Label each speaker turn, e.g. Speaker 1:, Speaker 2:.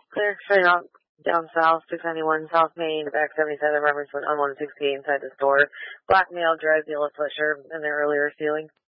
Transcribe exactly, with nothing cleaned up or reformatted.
Speaker 1: Clear straight out down south, six ninety-one South Main, back seventy-seven, reference on one sixty inside the store. Black male drives yellow sweatshirt in the earlier ceiling.